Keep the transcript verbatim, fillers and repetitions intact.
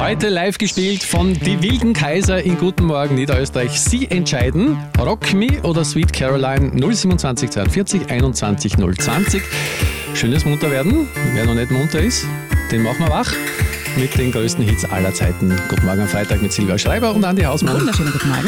Heute live gespielt von Die Wilden Kaiser in Guten Morgen Niederösterreich. Sie entscheiden, Rock Me oder Sweet Caroline. null siebenundzwanzig zweiundvierzig einundzwanzig null zwanzig. Schönes Munterwerden. Wer noch nicht munter ist, den machen wir wach mit den größten Hits aller Zeiten. Guten Morgen am Freitag mit Silvia Schreiber und Andi Hausmann. Wunderschönen guten Morgen.